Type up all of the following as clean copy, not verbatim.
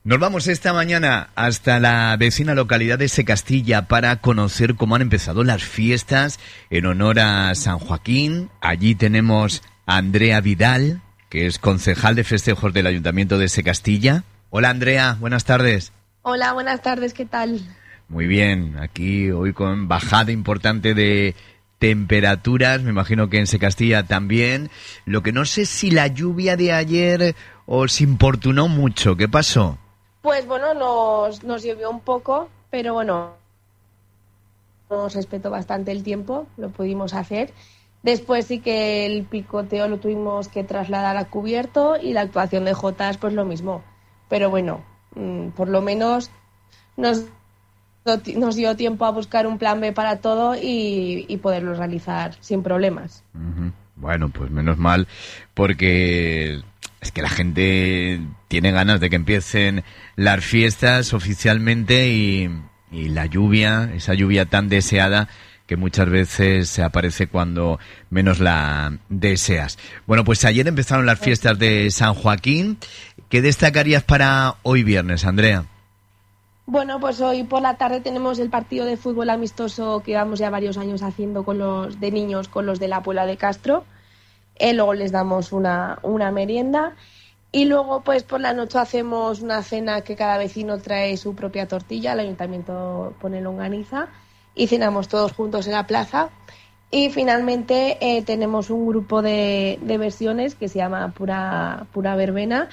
Nos vamos esta mañana hasta la vecina localidad de Secastilla para conocer cómo han empezado las fiestas en honor a San Joaquín. Allí tenemos a Andrea Vidal, que es concejal de festejos del Ayuntamiento de Secastilla. Hola Andrea, buenas tardes. Hola, buenas tardes, ¿qué tal? Muy bien, aquí hoy con bajada importante de temperaturas, me imagino que en Secastilla también. Lo que no sé si la lluvia de ayer os importunó mucho, ¿qué pasó? Pues bueno, nos llovió un poco, pero bueno, nos respetó bastante el tiempo, lo pudimos hacer. Después sí que el picoteo lo tuvimos que trasladar a cubierto y la actuación de Jotas pues lo mismo. Pero bueno, por lo menos nos dio tiempo a buscar un plan B para todo y poderlo realizar sin problemas. Uh-huh. Bueno, pues menos mal, porque es que la gente tiene ganas de que empiecen las fiestas oficialmente y la lluvia, esa lluvia tan deseada que muchas veces se aparece cuando menos la deseas. Bueno, pues ayer empezaron las fiestas de San Joaquín. ¿Qué destacarías para hoy viernes, Andrea? Bueno, pues hoy por la tarde tenemos el partido de fútbol amistoso que llevamos ya varios años haciendo con los de niños, con los de la Puebla de Castro. Luego les damos una merienda y luego pues por la noche hacemos una cena que cada vecino trae su propia tortilla, el ayuntamiento pone longaniza y cenamos todos juntos en la plaza. Y finalmente tenemos un grupo de versiones que se llama Pura Verbena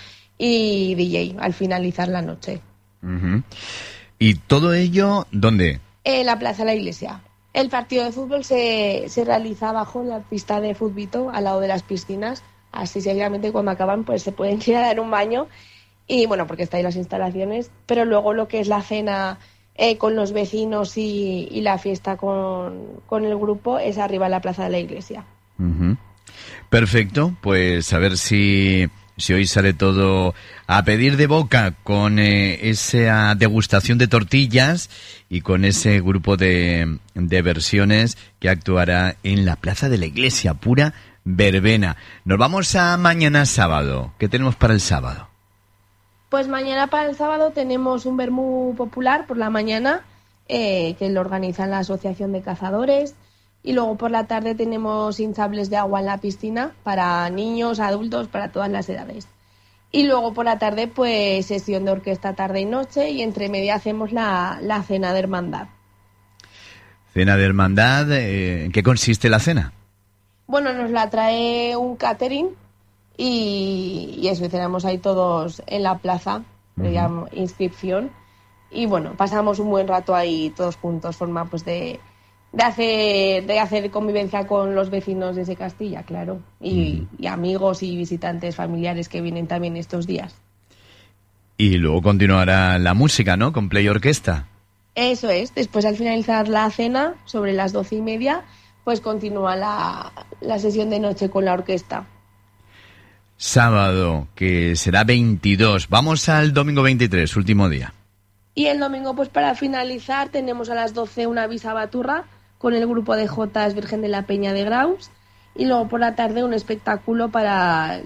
y DJ al finalizar la noche. Uh-huh. ¿Y todo ello dónde? En la Plaza de la Iglesia. El partido de fútbol se realiza abajo en la pista de futbito, al lado de las piscinas. Así seguramente cuando acaban pues se pueden ir a dar un baño. Y bueno, porque está ahí las instalaciones. Pero luego lo que es la cena con los vecinos y la fiesta con el grupo es arriba en la Plaza de la Iglesia. Uh-huh. Perfecto, pues a ver si hoy sale todo a pedir de boca con esa degustación de tortillas y con ese grupo de versiones que actuará en la Plaza de la Iglesia, Pura Verbena. Nos vamos a mañana sábado. ¿Qué tenemos para el sábado? Pues mañana para el sábado tenemos un vermú popular por la mañana que lo organiza la Asociación de Cazadores. Y luego por la tarde tenemos hinchables de agua en la piscina para niños, adultos, para todas las edades. Y luego por la tarde, pues sesión de orquesta tarde y noche y entre media hacemos la cena de hermandad. ¿Cena de hermandad? ¿En qué consiste la cena? Bueno, nos la trae un catering y eso, y cenamos ahí todos en la plaza, le llamo inscripción. Y bueno, pasamos un buen rato ahí todos juntos, forma pues de hacer convivencia con los vecinos de Secastilla, claro, y amigos y visitantes familiares que vienen también estos días. Y luego continuará la música, ¿no? Con play orquesta. Eso es, después al finalizar la cena, sobre las 12:30, pues continúa la sesión de noche con la orquesta. Sábado, que será 22. Vamos al domingo 23, último día. Y el domingo, pues para finalizar, tenemos a las 12 una visa baturra con el grupo de Jotas Virgen de la Peña de Graus y luego por la tarde un espectáculo para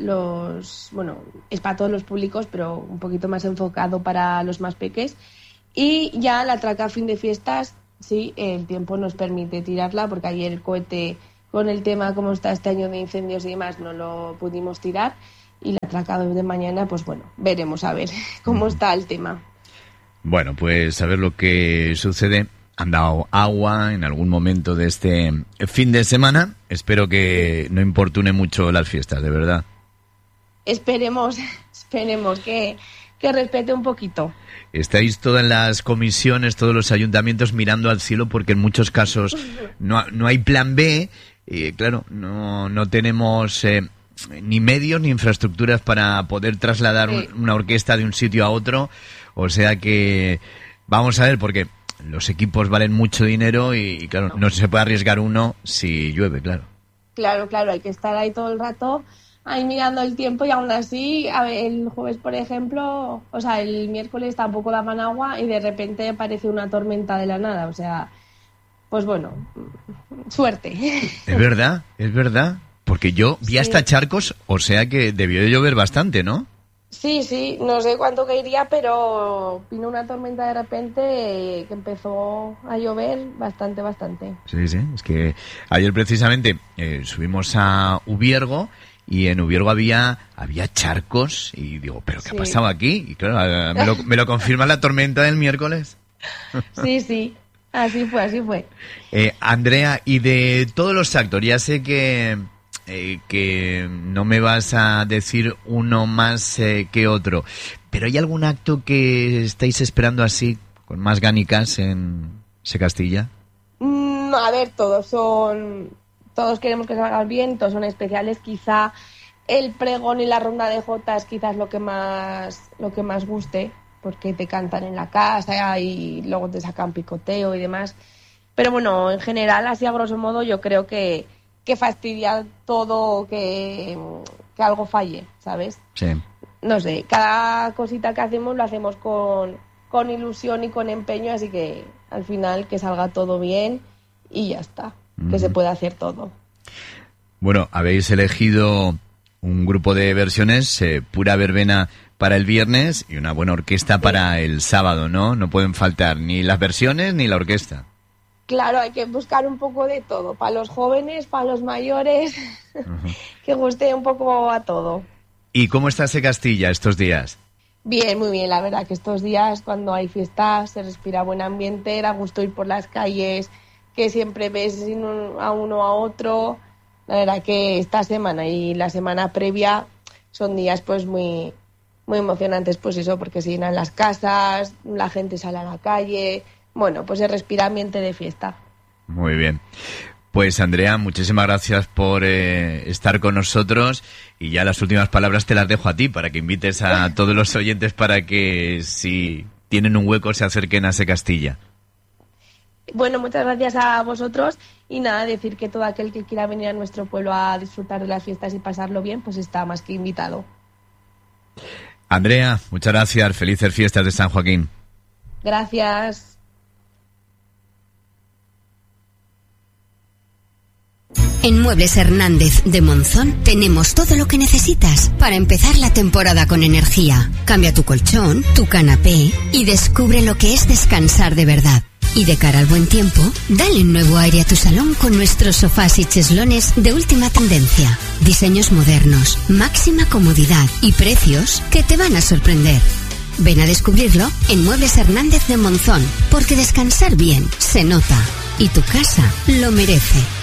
es para todos los públicos, pero un poquito más enfocado para los más peques. Y ya la traca fin de fiestas, sí, el tiempo nos permite tirarla porque ayer el cohete con el tema como está este año de incendios y demás no lo pudimos tirar y la traca de mañana, pues bueno, veremos a ver cómo está el tema. Bueno, pues a ver lo que sucede. Han dado agua en algún momento de este fin de semana. Espero que no importune mucho las fiestas, de verdad. Esperemos que respete un poquito. Estáis todas las comisiones, todos los ayuntamientos mirando al cielo porque en muchos casos no hay plan B. Claro, no tenemos ni medios ni infraestructuras para poder trasladar una orquesta de un sitio a otro. O sea que vamos a ver, porque los equipos valen mucho dinero y claro, no se puede arriesgar uno si llueve, claro. Claro, hay que estar ahí todo el rato ahí mirando el tiempo y aún así, a ver, el jueves, por ejemplo, o sea, el miércoles tampoco daban agua y de repente aparece una tormenta de la nada, o sea, pues bueno, suerte. Es verdad, porque yo vi hasta charcos, o sea que debió de llover bastante, ¿no? Sí, no sé cuánto caería, pero vino una tormenta de repente que empezó a llover bastante. Sí, es que ayer precisamente subimos a Ubiergo y en Ubiergo había charcos y digo, ¿pero qué ha pasado aquí? Y claro, me lo confirma la tormenta del miércoles. Sí, así fue. Andrea, y de todos los actos, ya sé que no me vas a decir uno más que otro, pero ¿hay algún acto que estáis esperando así, con más ganicas en Secastilla? A ver, todos queremos que salgan bien, todos son especiales. Quizá el pregón y la ronda de jotas quizás lo que más guste, porque te cantan en la casa y luego te sacan picoteo y demás. Pero bueno, en general, así a grosso modo, yo creo que fastidia todo que algo falle, ¿sabes? Sí. No sé, cada cosita que hacemos lo hacemos con ilusión y con empeño, así que al final que salga todo bien y ya está, que se pueda hacer todo. Bueno, habéis elegido un grupo de versiones, pura verbena para el viernes y una buena orquesta para el sábado, ¿no? No pueden faltar ni las versiones ni la orquesta. Claro, hay que buscar un poco de todo, para los jóvenes, para los mayores, que guste un poco a todo. ¿Y cómo está Secastilla estos días? Bien, muy bien, la verdad que estos días cuando hay fiestas se respira buen ambiente, da gusto ir por las calles, que siempre ves a uno a otro. La verdad que esta semana y la semana previa son días pues muy emocionantes, pues eso, porque se llenan las casas, la gente sale a la calle. Bueno, pues se respira ambiente de fiesta. Muy bien. Pues Andrea, muchísimas gracias por estar con nosotros y ya las últimas palabras te las dejo a ti para que invites a todos los oyentes para que si tienen un hueco se acerquen a Secastilla. Bueno, muchas gracias a vosotros y nada, decir que todo aquel que quiera venir a nuestro pueblo a disfrutar de las fiestas y pasarlo bien, pues está más que invitado. Andrea, muchas gracias. Felices fiestas de San Joaquín. Gracias. En Muebles Hernández de Monzón tenemos todo lo que necesitas para empezar la temporada con energía. Cambia tu colchón, tu canapé y descubre lo que es descansar de verdad. Y de cara al buen tiempo, dale un nuevo aire a tu salón con nuestros sofás y cheslones de última tendencia. Diseños modernos, máxima comodidad y precios que te van a sorprender. Ven a descubrirlo en Muebles Hernández de Monzón, porque descansar bien se nota y tu casa lo merece.